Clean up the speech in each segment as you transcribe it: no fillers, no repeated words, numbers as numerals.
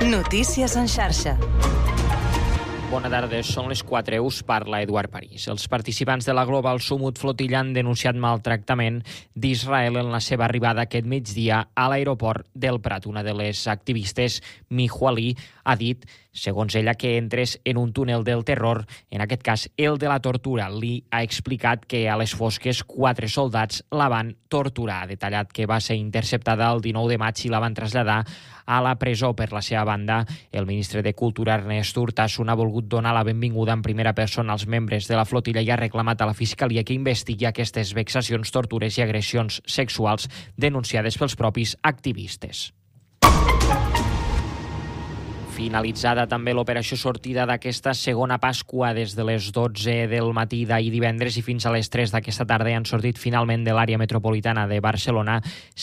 Notícies en xarxa. Bona tarda, són les 4, us parla Eduard París. Els participants de la Global Summit Flotilla han denunciat maltractament d'Israel en la seva arribada aquest migdia a l'aeroport del Prat. Una de les activistes, Mihu Ali, ha dit, segons ella, que entres en un túnel del terror, en aquest cas el de la tortura. Li ha explicat que a les fosques 4 soldats la van torturar. Ha detallat que va ser interceptada el 19 de maig i la van traslladar a la presó. Per la seva banda, el ministre de Cultura, Ernest Urtasun, ha volgut donar la benvinguda en primera persona als membres de la flotilla i ha reclamat a la Fiscalia que investigui aquestes vexacions, tortures i agressions sexuals denunciades pels propis activistes. Finalitzada també l'operació sortida d'aquesta segona Pasqua. Des de les 12 del matí d'ahir divendres i fins a les 3 d'aquesta tarda han sortit finalment de l'àrea metropolitana de Barcelona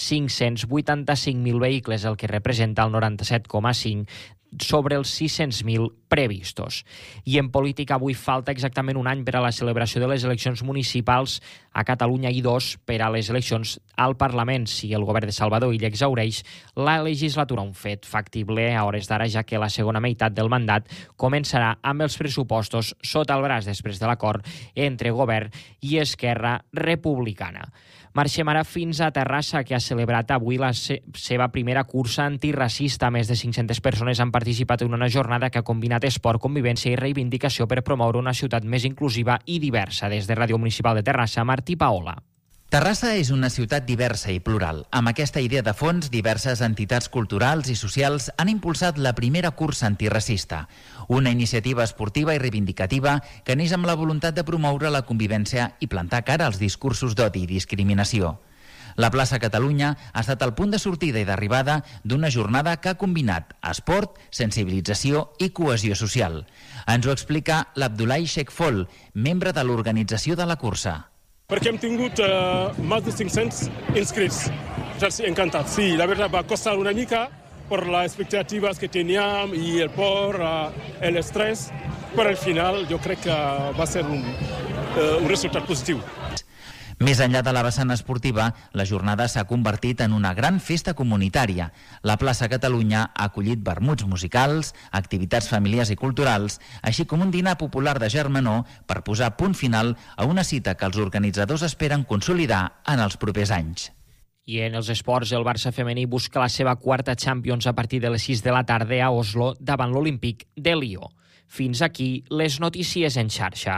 585.000 vehicles, el que representa el 97,5% sobre els 600.000 previstos. I en política avui falta exactament un any per a la celebració de les eleccions municipals a Catalunya i 2 per a les eleccions al Parlament. Si el govern de Salvador Illa exhaureix la legislatura, un fet factible a hores d'ara, ja que la segona meitat del mandat començarà amb els pressupostos sota el braç després de l'acord entre govern i Esquerra Republicana. Marxem ara fins a Terrassa, que ha celebrat avui la seva primera cursa antiracista. Més de 500 persones han participat en una jornada que ha combinat esport, convivència i reivindicació per promoure una ciutat més inclusiva i diversa. Des de Ràdio Municipal de Terrassa, Martí Paola. Terrassa és una ciutat diversa i plural. Amb aquesta idea de fons, diverses entitats culturals i socials han impulsat la primera cursa antiracista, una iniciativa esportiva i reivindicativa que neix amb la voluntat de promoure la convivència i plantar cara als discursos d'odi i discriminació. La plaça Catalunya ha estat el punt de sortida i d'arribada d'una jornada que ha combinat esport, sensibilització i cohesió social. Ens ho explica l'Abdoulaye Shekfol, membre de l'organització de la cursa. Perquè hem tingut més de 500 inscrits. Estic encantat. Sí, la veritat va costar una mica por las expectativas que teníamos y por el estrés, pero al final yo creo que va a ser un resultat positiu. Més enllà de la vessant esportiva, la jornada s'ha convertit en una gran festa comunitària. La plaça Catalunya ha acollit vermuts musicals, activitats familiars i culturals, així com un dinar popular de germanor per posar punt final a una cita que els organitzadors esperen consolidar en els propers anys. I en els esports, el Barça femení busca la seva quarta Champions a partir de les 6 de la tarda a Oslo davant l'Olímpic de Lió. Fins aquí les notícies en xarxa.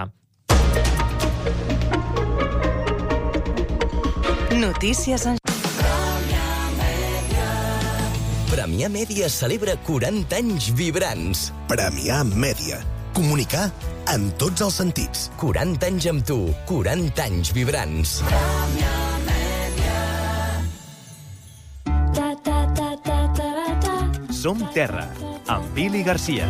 Notícies en Premià Mèdia celebra 40 anys vibrants. Premià Mèdia. Comunicar en tots els sentits. 40 anys amb tu, 40 anys vibrants. Som Terra, amb Pili Garcia.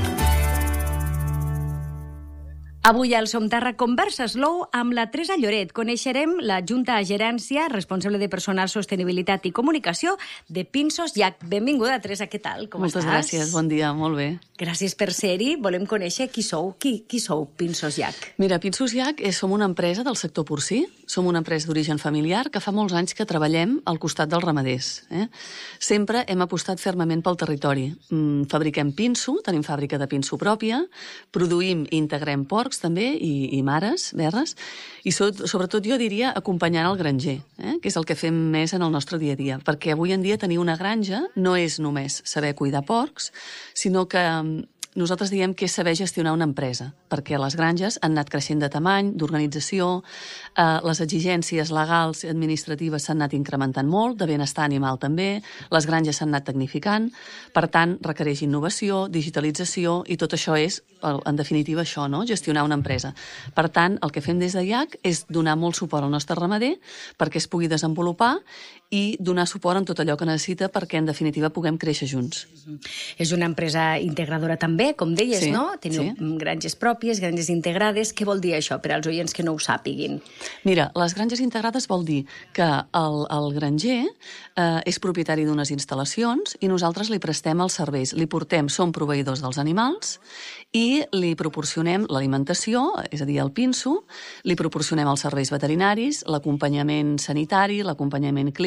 Avui al Som Terra Conversa Slow amb la Teresa Lloret. Coneixerem la Junta de Gerència, responsable de personal, sostenibilitat i comunicació de Pinsos Llac. Benvinguda, Teresa, què tal? Com Moltes estàs? gràcies, bon dia, molt bé. Gràcies per ser-hi. Volem conèixer qui sou. Qui sou, Pinsos Llac? Mira, Pinsos Llac som una empresa del sector porcí, som una empresa d'origen familiar que fa molts anys que treballem al costat dels ramaders. Sempre hem apostat fermament pel territori. Fabriquem pinso, tenim fàbrica de pinso pròpia, produïm i integrem porcs també i mares, verres, i sobretot jo diria acompanyant el granger, que és el que fem més en el nostre dia a dia, perquè avui en dia tenir una granja no és només saber cuidar porcs, sinó que nosaltres diem que és saber gestionar una empresa, perquè les granges han anat creixent de tamany, d'organització, les exigències legals i administratives s'han anat incrementant molt, de benestar animal també, les granges s'han anat tecnificant, per tant, requereix innovació, digitalització, i tot això és, en definitiva, això, no? Gestionar una empresa. Per tant, el que fem des de IAC és donar molt suport al nostre ramader perquè es pugui desenvolupar i donar suport en tot allò que necessita perquè, en definitiva, puguem créixer junts. És una empresa integradora també, com deies, Sí, no? Teniu sí. granges pròpies, granges integrades. Què vol dir això per als oients que no ho sàpiguin? Mira, les granges integrades vol dir que el granger és propietari d'unes instal·lacions i nosaltres li prestem els serveis. Li portem, som proveïdors dels animals i li proporcionem l'alimentació, és a dir, el pinso, li proporcionem els serveis veterinaris, l'acompanyament sanitari, l'acompanyament clínic,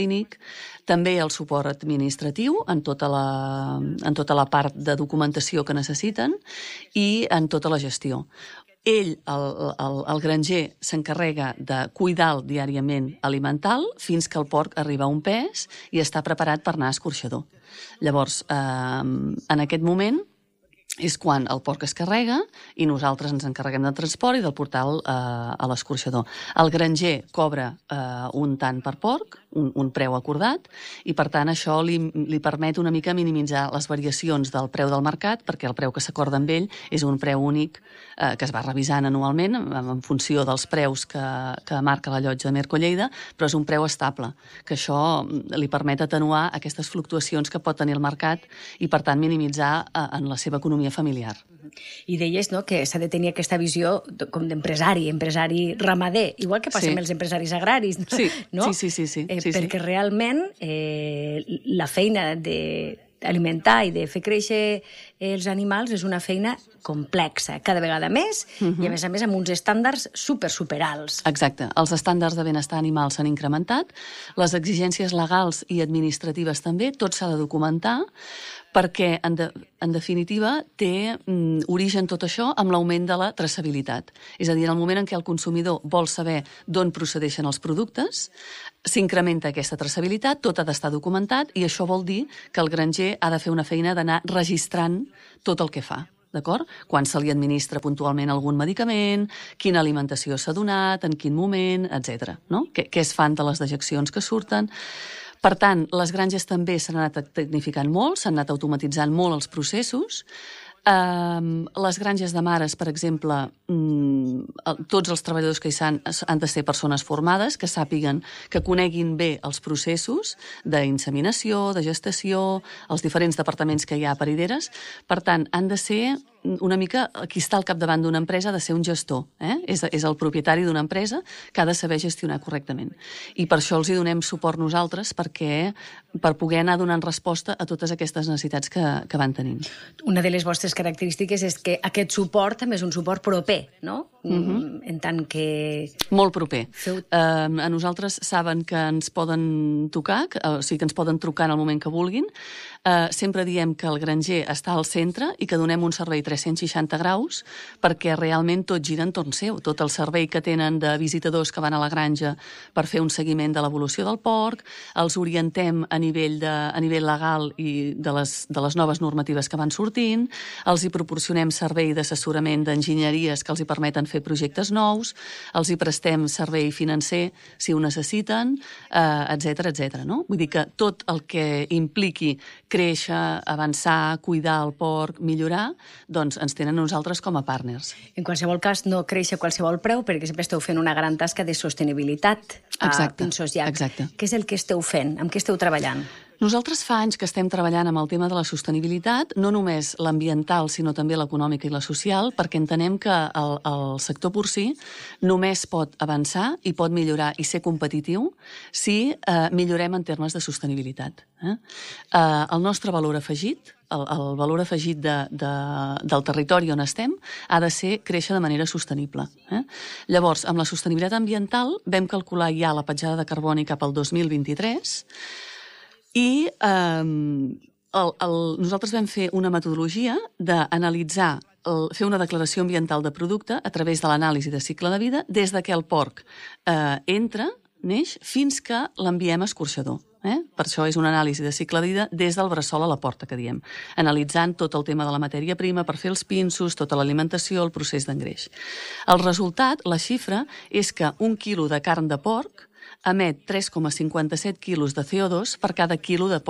clínic, també el suport administratiu en tota la part de documentació que necessiten i en tota la gestió. Ell, el granger, s'encarrega de cuidar-lo diàriament alimental fins que el porc arriba a un pes i està preparat per anar a escorxador. Llavors, en aquest moment és quan el porc es carrega i nosaltres ens encarreguem del transport i del portal a l'escorxador. El granger cobra un tant per porc, un preu acordat, i per tant això li permet una mica minimitzar les variacions del preu del mercat, perquè el preu que s'acorda amb ell és un preu únic que es va revisant anualment en funció dels preus que marca la llotja de Merco-Lleida, però és un preu estable, que això li permet atenuar aquestes fluctuacions que pot tenir el mercat i per tant minimitzar en la seva economia familiar. I deies, no?, que s'ha de tenir aquesta visió com d'empresari ramader, igual que passa amb els empresaris agraris, no? Sí. Perquè realment la feina d'alimentar i de fer créixer els animals és una feina complexa, cada vegada més, i a més amb uns estàndards superalts. Exacte. Els estàndards de benestar animal s'han incrementat, les exigències legals i administratives també, tot s'ha de documentar, perquè, en definitiva, té origen tot això amb l'augment de la traçabilitat. És a dir, en el moment en què el consumidor vol saber d'on procedeixen els productes, s'incrementa aquesta traçabilitat, tot ha d'estar documentat, i això vol dir que el granger ha de fer una feina d'anar registrant tot el que fa. D'acord? Quan se li administra puntualment algun medicament, quina alimentació s'ha donat, en quin moment, etc. No? Què es fan de les dejeccions que surten. Per tant, les granges també s'han anat tecnificant molt, s'han anat automatitzant molt els processos. Les granges de mares, per exemple, tots els treballadors que hi han de ser persones formades, que sàpiguen, que coneguin bé els processos d'inseminació, de gestació, els diferents departaments que hi ha a parideres. Per tant, han de ser una mica, qui està al capdavant d'una empresa ha de ser un gestor, és el propietari d'una empresa que ha de saber gestionar correctament. I per això els hi donem suport nosaltres per poder anar donant resposta a totes aquestes necessitats que van tenint. Una de les vostres característiques és que aquest suport també és un suport proper, no? En tant que... Molt proper. A nosaltres saben que ens poden tocar, o sigui que ens poden trucar en el moment que vulguin. Sempre diem que el granger està al centre i que donem un servei 360 graus perquè realment tot gira entorn seu. Tot el servei que tenen de visitadors que van a la granja per fer un seguiment de l'evolució del porc, els orientem a nivell legal i de les noves normatives que van sortint, els hi proporcionem servei d'assessorament d'enginyeries que els hi permeten fer projectes nous, els hi prestem servei financer si ho necessiten, etc. No? Vull dir que tot el que impliqui créixer, avançar, cuidar el porc, millorar, doncs ens tenen nosaltres com a partners. En qualsevol cas, no créixer a qualsevol preu, perquè sempre esteu fent una gran tasca de sostenibilitat a Pinsos Llac. Exacte. Què és el que esteu fent? Amb què esteu treballant? Nosaltres fa anys que estem treballant amb el tema de la sostenibilitat, no només l'ambiental, sinó també l'econòmica i la social, perquè entenem que el sector porcí només pot avançar i pot millorar i ser competitiu si millorem en termes de sostenibilitat. El nostre valor afegit, el valor afegit del territori on estem, ha de ser créixer de manera sostenible. Llavors, amb la sostenibilitat ambiental vam calcular ja la petjada de carboni cap al 2023 i nosaltres vam fer una metodologia d'analitzar, fer una declaració ambiental de producte a través de l'anàlisi de cicle de vida des que el porc neix fins que l'enviem a escorxador. Per això és una anàlisi de cicle de vida des del bressol a la porta, que diem, analitzant tot el tema de la matèria prima per fer els pinsos, tota l'alimentació, el procés d'engreix. El resultat, la xifra, és que 1 quilo de carn de porc emet 3,57 quilos de CO2 per cada quilo de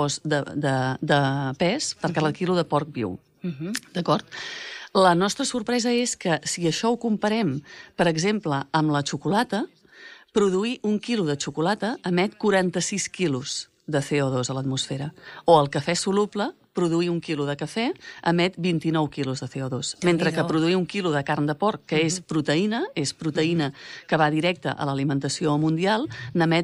pes, per cada quilo de porc viu. D'acord? La nostra sorpresa és que si això ho comparem, per exemple, amb la xocolata, produir 1 quilo de xocolata emet 46 quilos de CO2 a l'atmosfera. O el cafè soluble produir 1 quilo de cafè emet 29 quilos de CO2, mentre que produir 1 quilo de carn de porc, que és proteïna que va directa a l'alimentació mundial, n'emet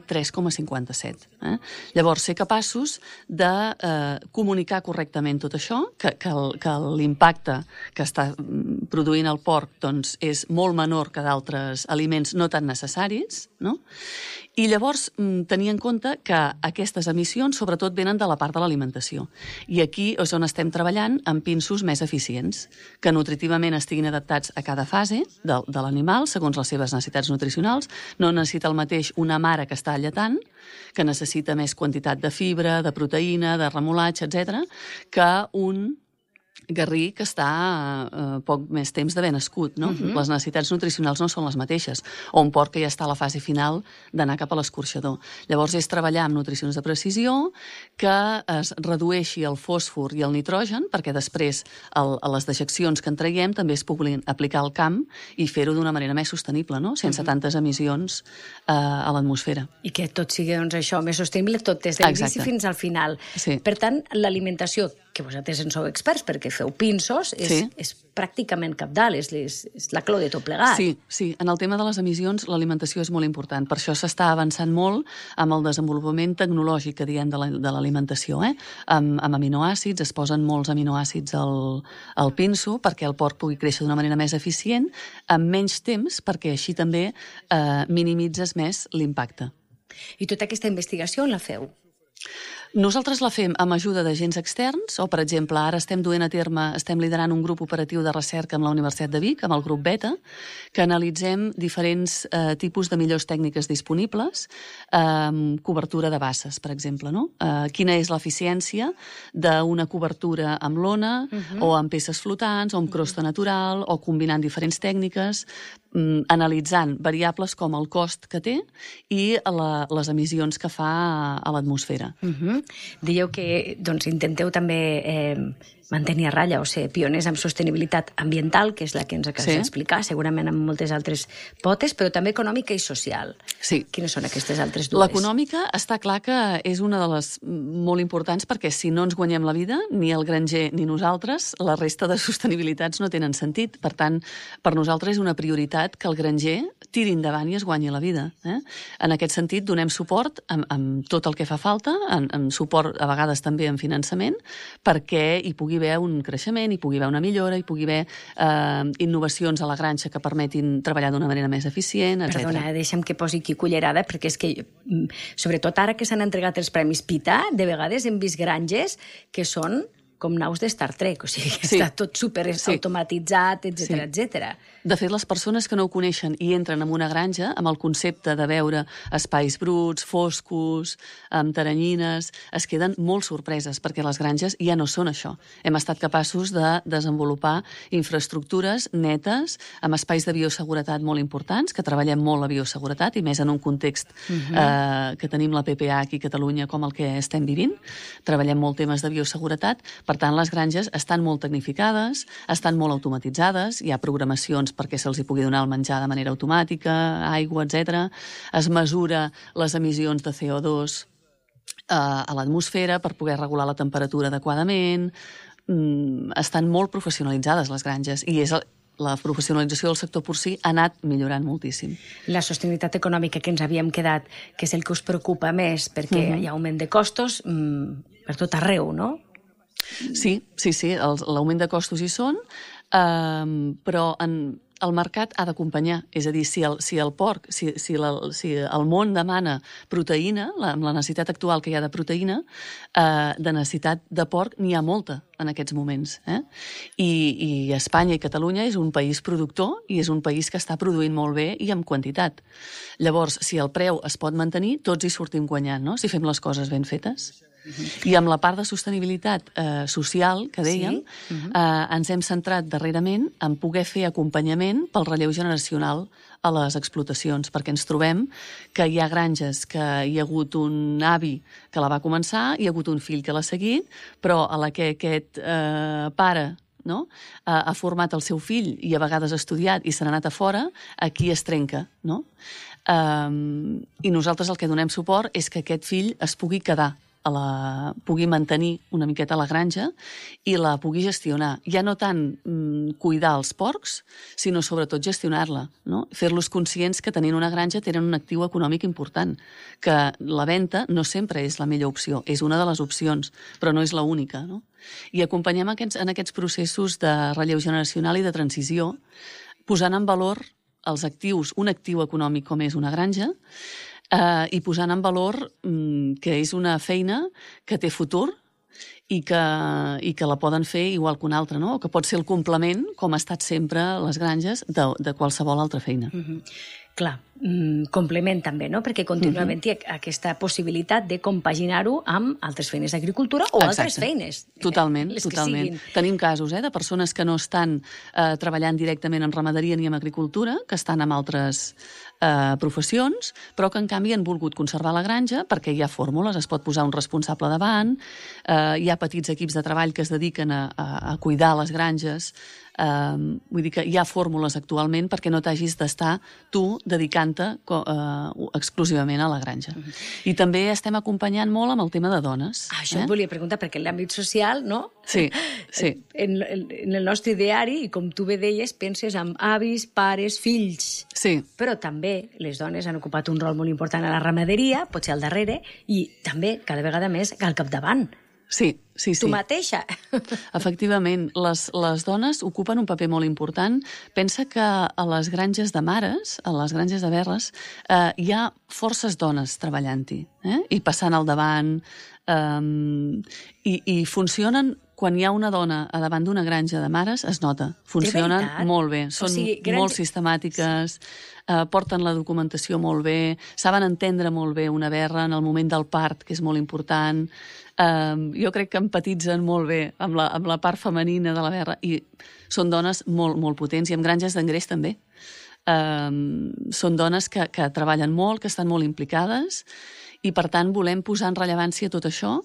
3,57. Llavors, ser capaços de comunicar correctament tot això, que l'impacte que està produint el porc doncs, és molt menor que d'altres aliments no tan necessaris, no? I llavors tenir en compte que aquestes emissions sobretot venen de la part de l'alimentació. I aquí és on estem treballant amb pinsos més eficients, que nutritivament estiguin adaptats a cada fase de l'animal, segons les seves necessitats nutricionals. No necessita el mateix una mare que està alletant, que necessita més quantitat de fibra, de proteïna, de remolatge, etc., que un garrí que està poc més temps d'haver nascut, no? Les necessitats nutricionals no són les mateixes. O un porc que ja està a la fase final d'anar cap a l'escorxador. Llavors és treballar amb nutricions de precisió, que es redueixi el fòsfor i el nitrogen, perquè després a les dejeccions que en traiem també es puguin aplicar al camp i fer-ho d'una manera més sostenible, no? Sense tantes emissions a l'atmosfera. I que tot sigui doncs, això més sostenible, tot des de l'inici fins al final. Sí. Per tant, l'alimentació, que vosaltres en sou experts perquè feu pinsos, és pràcticament cabdal, és la clau de tot plegat. Sí. En el tema de les emissions, l'alimentació és molt important. Per això s'està avançant molt amb el desenvolupament tecnològic, que diem, de l'alimentació. Amb aminoàcids, es posen molts aminoàcids al pinso perquè el porc pugui créixer d'una manera més eficient, amb menys temps, perquè així també minimitzes més l'impacte. I tota aquesta investigació on la feu? Nosaltres la fem amb ajuda d'agents externs, o, per exemple, ara estem liderant un grup operatiu de recerca amb la Universitat de Vic, amb el grup Beta, que analitzem diferents tipus de millors tècniques disponibles, cobertura de basses, per exemple, no? Quina és l'eficiència d'una cobertura amb lona, o amb peces flotants, o amb crosta natural, o combinant diferents tècniques, analitzant variables com el cost que té i les emissions que fa a l'atmosfera. Dieu que intenteu també mantenir a ratlla o ser pioners en sostenibilitat ambiental, que és la que ens acabes d'explicar, segurament amb moltes altres potes, però també econòmica i social. Sí. Quines són aquestes altres dues? L'econòmica està clar que és una de les molt importants, perquè si no ens guanyem la vida, ni el granger ni nosaltres, la resta de sostenibilitats no tenen sentit. Per tant, per nosaltres és una prioritat que el granger tiri endavant i es guanyi la vida. En aquest sentit, donem suport amb tot el que fa falta, amb suport a vegades també en finançament, perquè hi pugui haver un creixement, hi pugui haver una millora, hi pugui haver innovacions a la granja que permetin treballar d'una manera més eficient, etc. Perdona, deixa'm que posi aquí cullerada, perquè és que, sobretot ara que s'han entregat els Premis PITA, de vegades hem vist granges que són com naus de Star Trek, o sigui, que està tot super automatitzat, etc. De fet, les persones que no ho coneixen i entren en una granja amb el concepte de veure espais bruts, foscos, amb teranyines, es queden molt sorpreses, perquè les granges ja no són això. Hem estat capaços de desenvolupar infraestructures netes, amb espais de bioseguretat molt importants, que treballem molt la bioseguretat, i més en un context que tenim la PPA aquí a Catalunya com el que estem vivint. Treballem molt temes de bioseguretat. Per tant, les granges estan molt tecnificades, estan molt automatitzades, hi ha programacions perquè se'ls hi pugui donar el menjar de manera automàtica, aigua, etc. Es mesura les emissions de CO2 a l'atmosfera per poder regular la temperatura adequadament. Estan molt professionalitzades les granges, i la professionalització del sector porcí ha anat millorant moltíssim. La sostenibilitat econòmica que ens havíem quedat, que és el que us preocupa més, perquè hi ha augment de costos per tot arreu, no? Sí, l'augment de costos hi són, però el mercat ha d'acompanyar. És a dir, si el porc, si el món demana proteïna, amb la necessitat actual que hi ha de proteïna, de necessitat de porc n'hi ha molta en aquests moments. I Espanya i Catalunya és un país productor i és un país que està produint molt bé i amb quantitat. Llavors, si el preu es pot mantenir, tots hi sortim guanyant, no? Si fem les coses ben fetes. I amb la part de sostenibilitat social, que dèiem, ens hem centrat darrerament en poder fer acompanyament pel relleu generacional a les explotacions, perquè ens trobem que hi ha granges que hi ha hagut un avi que la va començar, hi ha hagut un fill que l'ha seguit, però a la que aquest pare ha format el seu fill i a vegades ha estudiat i se n'ha anat a fora, aquí es trenca, no? I nosaltres el que donem suport és que aquest fill es pugui quedar pugui mantenir una miqueta la granja i la pugui gestionar. Ja no tant cuidar els porcs, sinó sobretot gestionar-la, no? Fer-los conscients que tenint una granja tenen un actiu econòmic important, que la venda no sempre és la millor opció, és una de les opcions, però no és l'única, no? I acompanyem en aquests processos de relleu generacional i de transició, posant en valor els actius, un actiu econòmic com és una granja, i posant en valor que és una feina que té futur i que la poden fer igual que una altra, no? O que pot ser el complement, com ha estat sempre les granges, de qualsevol altra feina. Clar, complement també, no? Perquè continua havent-hi aquesta possibilitat de compaginar-ho amb altres feines d'agricultura o altres feines. Totalment, totalment. Tenim casos de persones que no estan treballant directament en ramaderia ni en agricultura, que estan en altres professions, però que en canvi han volgut conservar la granja perquè hi ha fórmules, es pot posar un responsable davant, hi ha petits equips de treball que es dediquen a cuidar les granges. Vull dir que hi ha fórmules actualment perquè no t'hagis d'estar tu dedicant-te exclusivament a la granja. I també estem acompanyant molt amb el tema de dones. Això et volia preguntar, perquè en l'àmbit social, no? Sí, sí. En el nostre ideari, i com tu bé deies, penses en avis, pares, fills. Sí. Però també les dones han ocupat un rol molt important a la ramaderia, potser al darrere, i també, cada vegada més, al capdavant. Sí, sí, sí. Tu mateixa. Efectivament, les dones ocupen un paper molt important. Pensa que a les granges de mares, a les granges de berres, hi ha forces dones treballant-hi, i passant al davant, i funcionen. Quan hi ha una dona a davant d'una granja de mares, es nota. Funcionen molt bé. Són molt sistemàtiques, porten la documentació molt bé, saben entendre molt bé una berra en el moment del part, que és molt important. Jo crec que empatitzen molt bé amb la part femenina de la berra i són dones molt, molt potents, i amb granges d'engreix també. Són dones que treballen molt, que estan molt implicades, i per tant volem posar en rellevància tot això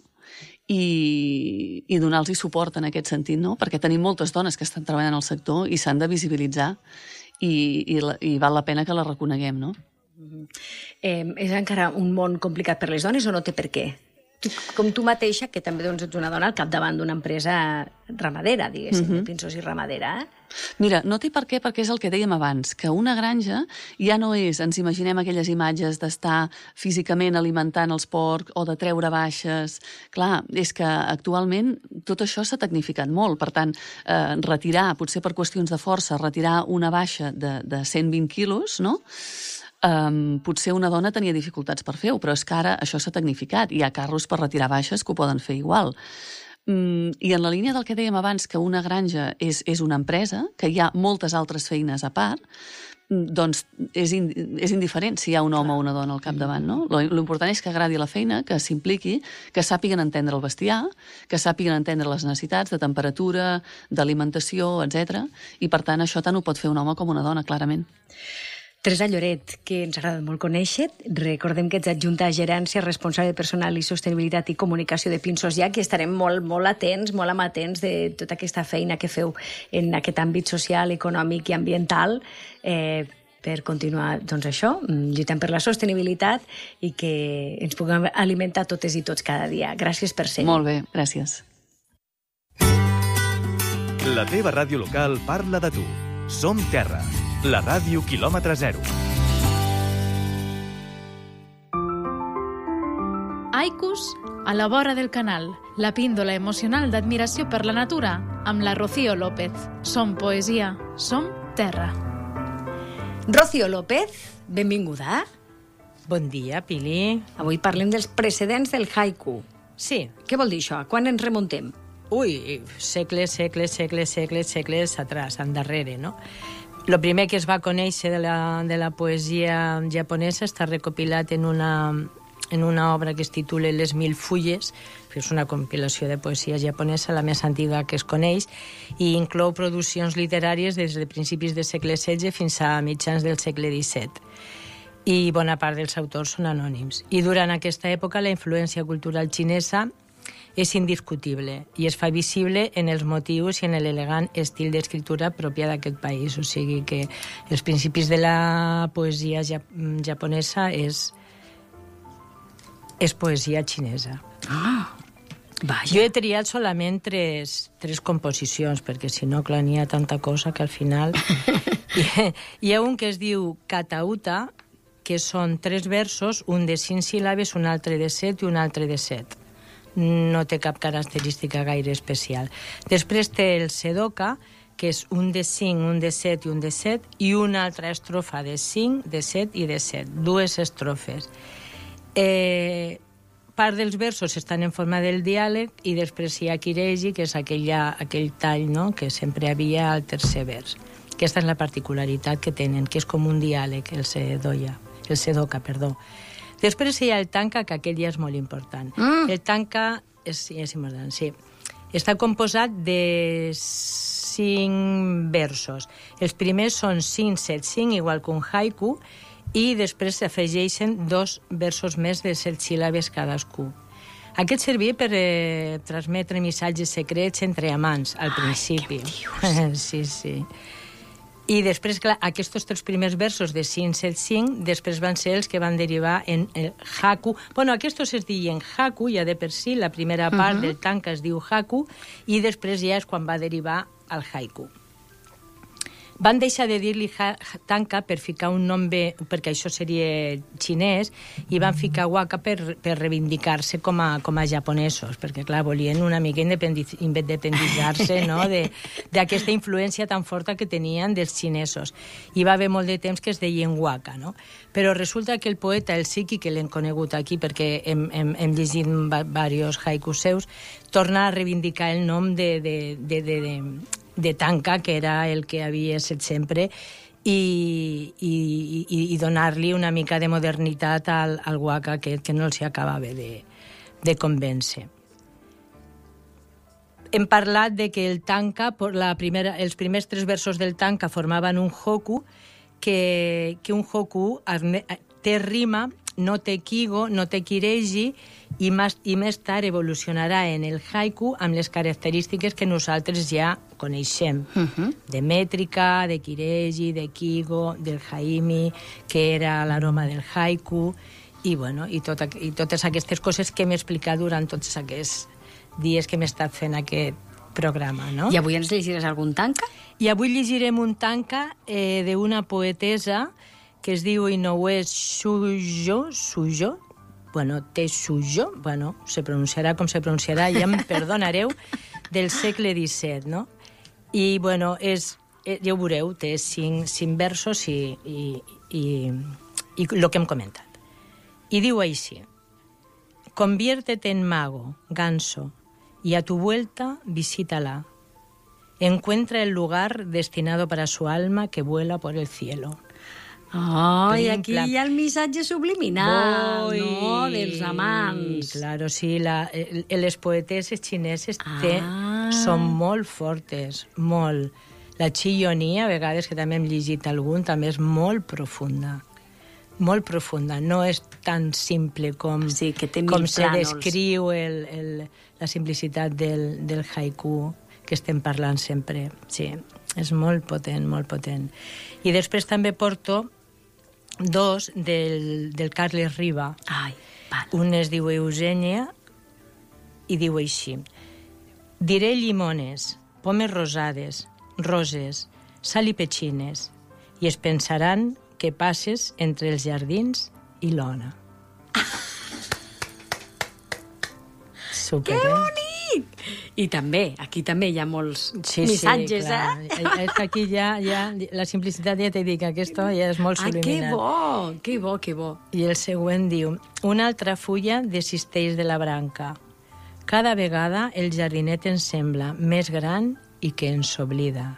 i donar-los suport en aquest sentit, no? Perquè tenim moltes dones que estan treballant al sector i s'han de visibilitzar i val la pena que la reconeguem, no? És encara un món complicat per les dones o no té per què? Com tu mateixa, que també ets una dona al capdavant d'una empresa ramadera, diguéssim, pinsos i ramadera. Mira, no té per què, perquè és el que dèiem abans, que una granja ja no és, ens imaginem aquelles imatges d'estar físicament alimentant els porcs o de treure baixes. Clar, és que actualment tot això s'ha tecnificat molt, per tant, retirar, potser per qüestions de força, retirar una baixa de 120 quilos, no?, potser una dona tenia dificultats per fer-ho, però és que ara això s'ha tecnificat. Hi ha carros per retirar baixes que ho poden fer igual. I en la línia del que dèiem abans, que una granja és una empresa, que hi ha moltes altres feines a part, doncs és indiferent si hi ha un home o una dona al capdavant, no? L'important és que agradi la feina, que s'impliqui, que sàpiguen entendre el bestiar, que sàpiguen entendre les necessitats de temperatura, d'alimentació, etc. I per tant això tant ho pot fer un home com una dona, clarament. Teresa Lloret, que ens agrada molt conèixer. Recordem que ets adjunta a Gerència, responsable de personal i sostenibilitat i comunicació de Pinsos Llac, i estarem molt atents, molt amatents de tota aquesta feina que feu en aquest àmbit social, econòmic i ambiental, per continuar, doncs això, lluitant per la sostenibilitat i que ens puguem alimentar totes i tots cada dia. Gràcies per ser. Molt bé, gràcies. La teva ràdio local parla de tu. Som Terra, la ràdio quilòmetre zero. Aikus a la vora del canal, la píndola emocional d'admiració per la natura, amb la Rocío López. Som poesia, som terra. Rocío López, benvinguda. Bon dia, Pili. Avui parlem dels precedents del haiku. Sí. Què vol dir això? Quan ens remuntem? Ui, segles atrás, endarrere, no? Lo primer que es va conèixer de la poesia japonesa està recopilat en una obra que es titula Les Mil Fulles, que és una compilació de poesia japonesa, la més antiga que es coneix, i inclou produccions literàries des de principis del segle XVI fins a mitjans del segle XVII. I bona part dels autors són anònims. I durant aquesta època la influència cultural xinesa és indiscutible i es fa visible en els motius i en l'elegant estil d'escriptura pròpia d'aquest país. O sigui que els principis de la poesia japonesa és poesia xinesa. Vaja. Jo he triat solament tres composicions, perquè si no, clar, n'hi ha tanta cosa que al final... Hi ha un que es diu Catauta, que són 3 versos, un de 5 síl·labes, un altre de 7 i un altre de 7. No té cap característica gaire especial. Després té el Sedoka, que és un de 5, un de 7 i un de 7, i una altra estrofa de 5, de 7 i de 7. 2 estrofes. Part dels versos estan en forma del diàleg i després hi ha Kiregi, que és aquell tall, no?, que sempre havia al tercer vers. Aquesta és la particularitat que tenen, que és com un diàleg, el Sedoka. Després hi ha el tanka, que aquell ja és molt important. El tanka és important, sí. Està composat de 5 versos. Els primers són 5, 7, 5, igual que un haiku, i després s'afegeixen 2 versos més de 7 síl·labes cadascú. Aquest servia per transmetre missatges secrets entre amants, al principi. Què em dius? Sí. I després, clar, aquests 3 primers versos de 5, 7, 5, després van ser els que van derivar en el haku. Bueno, aquests es diuen haku, ja de per si, la primera part del tanka es diu haku, i després ja és quan va derivar al haiku. Van deixar de dir-li tanka per ficar un nom bé, perquè això seria xinès, i van ficar waka per reivindicar-se com a japonesos, perquè, clar, volien una mica independitzar-se, no?, d'aquesta influència tan forta que tenien dels xinesos. Hi va haver molt de temps que es deien waka, no? Però resulta que el poeta, el Siki, que l'hem conegut aquí perquè hem llegit diversos haikus seus, torna a reivindicar el nom de tanka, que era el que havia estat sempre, i donar-li una mica de modernitat al waka, que no els acabava de convèncer. Hem parlat de que el tanka, els primers 3 versos del tanka formaven un hoku, que un hoku té rima, no té kigo, no té kiregi, i més tard evolucionarà en el haiku amb les característiques que nosaltres ja coneixem, de mètrica, de kiregi, de kigo, del haimi, que era l'aroma del haiku, i totes aquestes coses que hem explicat durant tots aquests dies que hem estat fent aquest programa, no? I avui ens llegiràs algun tanka? I avui llegirem un tanka d'una poetesa que es diu Inoue Sujo, se pronunciarà com se pronunciarà, ja em perdonareu, del segle XVII, no? I, ja ho veureu, té 5 versos i el que hem comentat. I diu així: Conviértete en mago, ganso, y a tu vuelta visítala. Encuentra el lugar destinado para su alma que vuela por el cielo. I aquí hi ha el missatge subliminal, no?, dels amants. Claro, sí, les poeteses xineses són molt fortes, molt. La Qi-Yoni, a vegades, que també hem llegit algun, també és molt profunda. Molt profunda. No és tan simple com se descriu la simplicitat del haiku que estem parlant sempre. Sí, és molt potent, molt potent. I després també porto 2 del Carles Riba. Un es diu Eugènia i diu així: Diré llimones, pomes rosades, roses, sal i petxines, i es pensaran que passes entre els jardins i l'ona. Super, que bonic! I també, aquí també hi ha molts missatges, Aquí ja, la simplicitat, ja t'he dit que aquesta ja és molt subliminal. Que bo. I el següent diu: Una altra fulla desisteix de la branca. Cada vegada el jardinet ens sembla més gran i que ens oblida.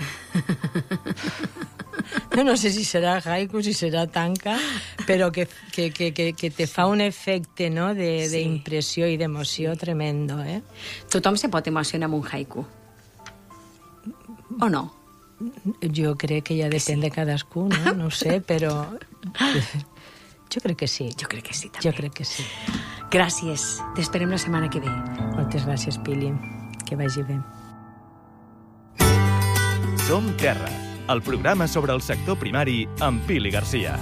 No sé si serà haiku, si serà tanka, però que te fa un efecte, no?, d'impressió i d'emoció tremendo, eh? Tothom se pot emocionar amb un haiku? O no? Jo crec que ja depèn de cadascú, no? No ho sé, però jo crec que sí. Jo crec que sí, també. Jo crec que sí. Gràcies. T'esperem la setmana que ve. Moltes gràcies, Pili. Que vagi bé. Som Terra, el programa sobre el sector primari amb Pili Garcia.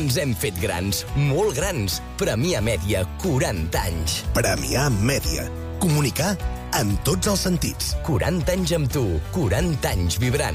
Ens hem fet grans, molt grans. Premià Mèdia, 40 anys. Premià Mèdia. Comunicar en tots els sentits. 40 anys amb tu, 40 anys vibrant.